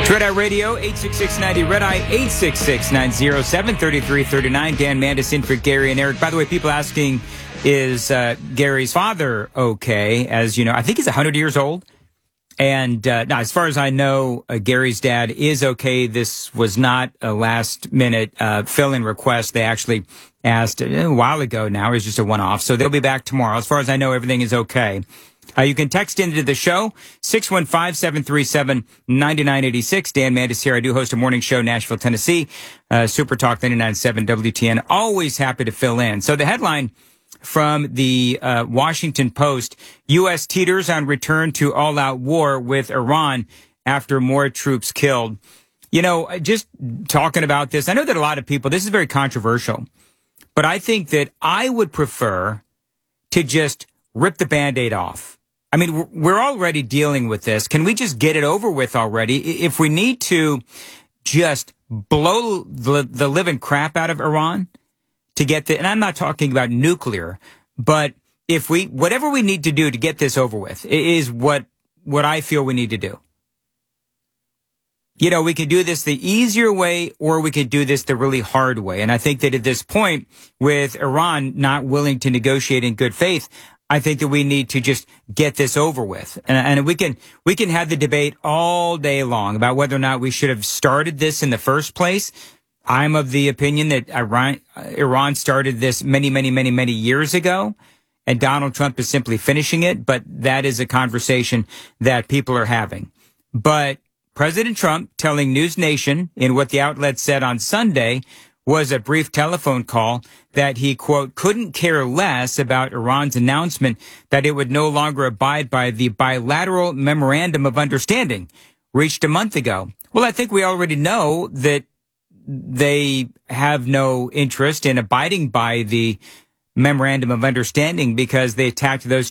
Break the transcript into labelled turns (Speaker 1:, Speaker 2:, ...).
Speaker 1: Red Eye Radio, 866-90 Red Eye, 866-907-3339. Dan Mandis in for Gary and Eric. By the way, people asking, is Gary's father okay? As you know, I think he's 100 years old. And now, as far as I know, Gary's dad is okay. This was not a last-minute fill-in request. They actually asked a while ago now. It's just a one-off. So they'll be back tomorrow. As far as I know, everything is okay. You can text into the show, 615-737-9986. Dan Mandis here. I do host a morning show, Nashville, Tennessee, Super Talk 99.7 WTN. Always happy to fill in. So the headline from the Washington Post, U.S. teeters on return to all-out war with Iran after more troops killed. You know, just talking about this, I know that a lot of people, this is very controversial, but I think that I would prefer to just rip the Band-Aid off. I mean, we're already dealing with this. Can we just get it over with already? If we need to just blow the living crap out of Iran to get the, and I'm not talking about nuclear, but if whatever we need to do to get this over with is what I feel we need to do. You know, we could do this the easier way, or we could do this the really hard way. And I think that at this point, with Iran not willing to negotiate in good faith, I think that we need to just get this over with. And we can have the debate all day long about whether or not we should have started this in the first place. I'm of the opinion that Iran started this many years ago, and Donald Trump is simply finishing it. But that is a conversation that people are having. But President Trump telling News Nation, in what the outlet said on Sunday, was a brief telephone call that he, quote, couldn't care less about Iran's announcement that it would no longer abide by the bilateral memorandum of understanding reached a month ago. Well, I think we already know that they have no interest in abiding by the memorandum of understanding because they attacked those